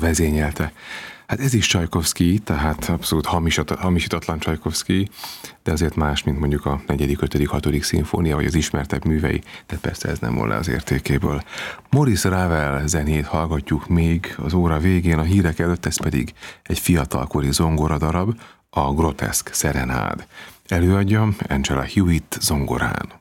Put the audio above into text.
vezényelte. Hát ez is Csajkovszky, tehát abszolút hamisítatlan Csajkovszky, de azért más, mint mondjuk a 4., 5., 6. szimfónia, vagy az ismertebb művei, de persze ez nem volna az értékéből. Maurice Ravel zenét hallgatjuk még az óra végén, a hírek előtt, ez pedig egy fiatalkori zongoradarab, a Groteszk Szerenád. Előadja Angela Hewitt zongorán.